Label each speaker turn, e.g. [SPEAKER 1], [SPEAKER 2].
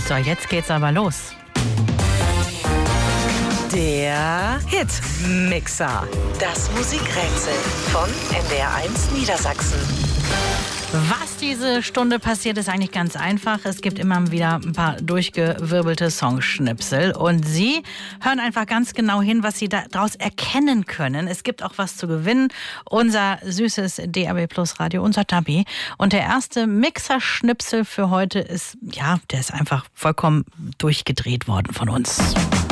[SPEAKER 1] So, jetzt geht's aber los.
[SPEAKER 2] Der Hitmixer. Das Musikrätsel von NDR1 Niedersachsen.
[SPEAKER 1] Was diese Stunde passiert, ist eigentlich ganz einfach. Es gibt immer wieder ein paar durchgewirbelte Songschnipsel. Und Sie hören einfach ganz genau hin, was Sie daraus erkennen können. Es gibt auch was zu gewinnen. Unser süßes DAB Plus Radio, unser Tabi. Und der erste Mixerschnipsel für heute ist, ja, der ist einfach vollkommen durchgedreht worden von uns.